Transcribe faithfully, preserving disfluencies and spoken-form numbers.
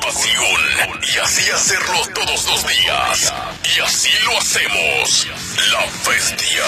información y así hacerlo todos los días. Y así lo hacemos. La Bestia